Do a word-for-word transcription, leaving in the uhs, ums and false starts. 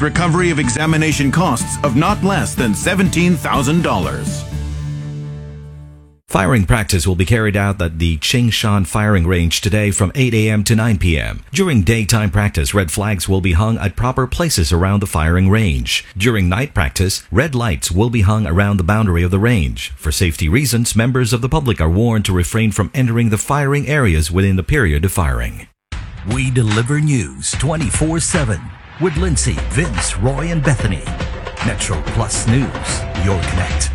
recovery of examination costs of not less than seventeen thousand dollars. Firing practice will be carried out at the Qingshan firing range today from eight a m to nine p m During daytime practice, red flags will be hung at proper places around the firing range. During night practice, red lights will be hung around the boundary of the range. For safety reasons, members of the public are warned to refrain from entering the firing areas within the period of firing. We deliver news twenty-four seven with Lindsay, Vince, Roy, and Bethany. Metro Plus News, your connect.